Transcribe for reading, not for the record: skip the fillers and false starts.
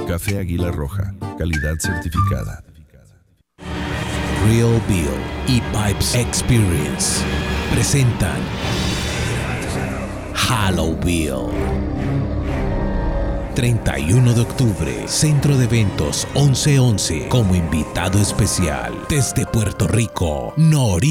Café Águila Roja, calidad certificada. Real Bill y Pipes Experience presentan Halo Bill. 31 de octubre, Centro de Eventos 1111, como invitado especial desde Puerto Rico, Noriega.